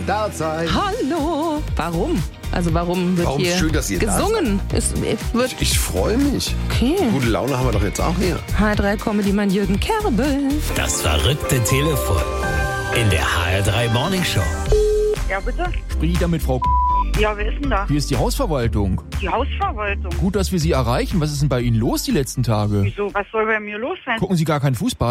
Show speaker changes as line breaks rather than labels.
Dasein.
Hallo. Warum? Also warum wird
Warum
hier
schön, dass ihr da
gesungen? Es wird
Ich freue mich.
okay.
Gute Laune haben wir doch jetzt auch hier.
H3 Comedy-Mann Jürgen Kerbel.
Das verrückte Telefon in der HR3 Morning Show.
Ja, bitte?
Sprich ich da mit Frau K.
Ja, wer ist denn da?
Hier ist die Hausverwaltung.
Die Hausverwaltung.
Gut, dass wir Sie erreichen. Was ist denn bei Ihnen los die letzten Tage?
Wieso? Was soll bei mir los sein?
Gucken Sie gar keinen Fußball?